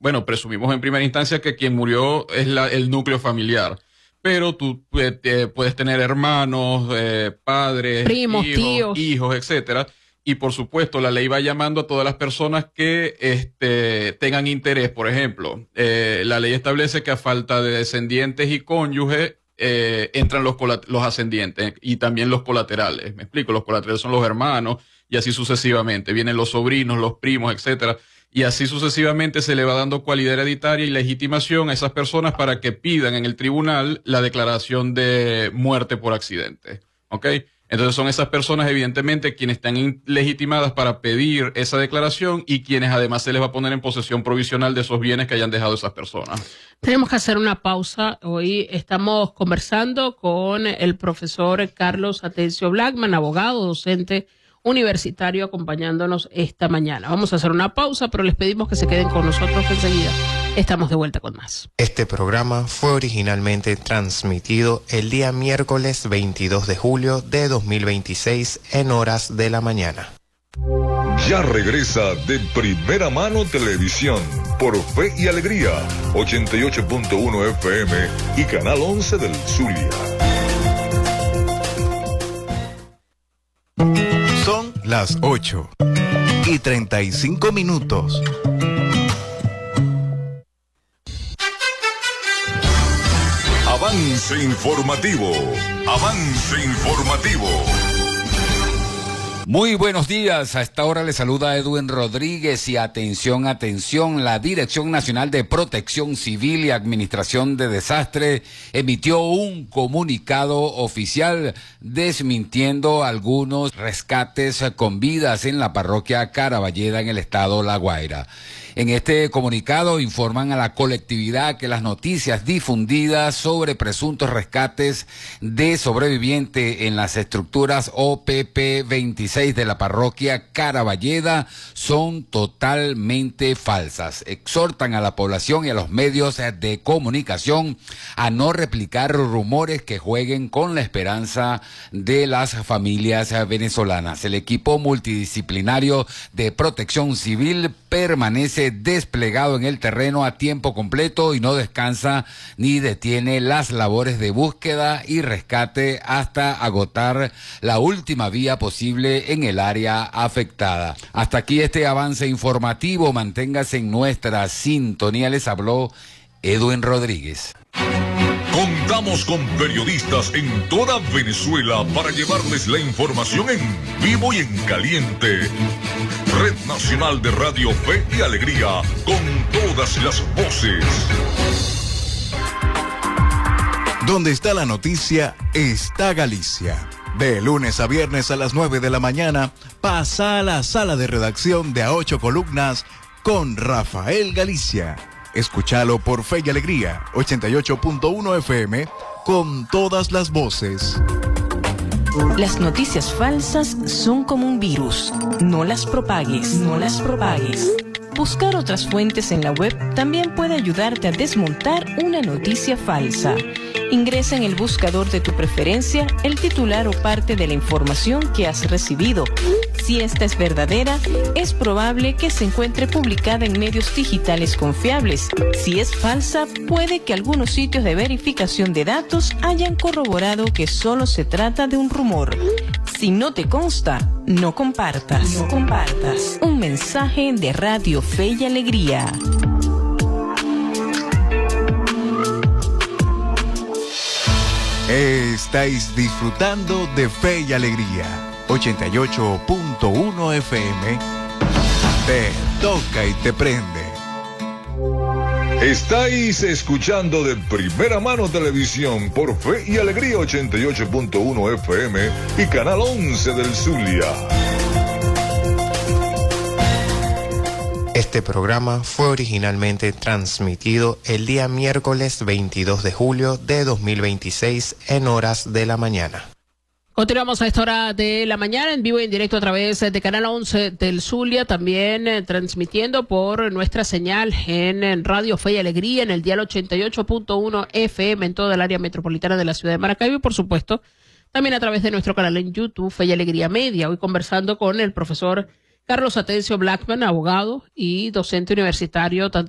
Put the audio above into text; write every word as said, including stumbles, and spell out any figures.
bueno, presumimos en primera instancia que quien murió es la, el núcleo familiar. Pero tú eh, puedes tener hermanos, eh, padres, primos, hijos, tíos, hijos, etcétera. Y por supuesto, la ley va llamando a todas las personas que este, tengan interés. Por ejemplo, eh, la ley establece que a falta de descendientes y cónyuges eh, entran los, los ascendientes y también los colaterales. Me explico, los colaterales son los hermanos y así sucesivamente. Vienen los sobrinos, los primos, etcétera. Y así sucesivamente se le va dando cualidad hereditaria y legitimación a esas personas para que pidan en el tribunal la declaración de muerte por accidente. ¿Ok? Entonces son esas personas, evidentemente, quienes están legitimadas para pedir esa declaración y quienes además se les va a poner en posesión provisional de esos bienes que hayan dejado esas personas. Tenemos que hacer una pausa. Hoy estamos conversando con el profesor Carlos Atencio Blackman, abogado, docente universitario, acompañándonos esta mañana. Vamos a hacer una pausa, pero les pedimos que se queden con nosotros, que enseguida estamos de vuelta con más. Este programa fue originalmente transmitido el día miércoles veintidós de julio de dos mil veintiséis en horas de la mañana. Ya regresa De Primera Mano Televisión por Fe y Alegría, ochenta y ocho punto uno F M y Canal once del Zulia. Son las ocho y treinta y cinco minutos. Avance informativo. Avance informativo. Muy buenos días, a esta hora le saluda Edwin Rodríguez y atención, atención, la Dirección Nacional de Protección Civil y Administración de Desastre emitió un comunicado oficial desmintiendo algunos rescates con vidas en la parroquia Caraballeda en el estado La Guaira. En este comunicado informan a la colectividad que las noticias difundidas sobre presuntos rescates de sobrevivientes en las estructuras O P P veintiséis de la parroquia Caraballeda son totalmente falsas. Exhortan a la población y a los medios de comunicación a no replicar rumores que jueguen con la esperanza de las familias venezolanas. El equipo multidisciplinario de protección civil permanece desplegado en el terreno a tiempo completo y no descansa ni detiene las labores de búsqueda y rescate hasta agotar la última vía posible en el área afectada. Hasta aquí este avance informativo. Manténgase en nuestra sintonía. Les habló Edwin Rodríguez. Contamos con periodistas en toda Venezuela para llevarles la información en vivo y en caliente. Red Nacional de Radio Fe y Alegría, con todas las voces. Donde está la noticia, está Galicia. De lunes a viernes a las nueve de la mañana, pasa a la sala de redacción de A Ocho Columnas con Rafael Galicia. Escúchalo por Fe y Alegría, ochenta y ocho punto uno F M, con todas las voces. Las noticias falsas son como un virus. No las propagues, no las propagues. Buscar otras fuentes en la web también puede ayudarte a desmontar una noticia falsa. Ingresa en el buscador de tu preferencia el titular o parte de la información que has recibido. Si esta es verdadera, es probable que se encuentre publicada en medios digitales confiables. Si es falsa, puede que algunos sitios de verificación de datos hayan corroborado que solo se trata de un rumor. Si no te consta, no compartas. No compartas. Un mensaje de Radio Fe y Alegría. Estáis disfrutando de Fe y Alegría, ochenta y ocho punto uno F M. Te toca y te prende. Estáis escuchando De Primera Mano Televisión por Fe y Alegría, ochenta y ocho punto uno F M y Canal once del Zulia. Este programa fue originalmente transmitido el día miércoles veintidós de julio de dos mil veintiséis en horas de la mañana. Continuamos a esta hora de la mañana en vivo y en directo a través de Canal once del Zulia, también eh, transmitiendo por nuestra señal en, en Radio Fe y Alegría en el dial ochenta y ocho punto uno F M en toda el área metropolitana de la ciudad de Maracaibo y por supuesto también a través de nuestro canal en YouTube Fe y Alegría Media. Hoy conversando con el profesor Carlos Atencio Blackman, abogado y docente universitario tanto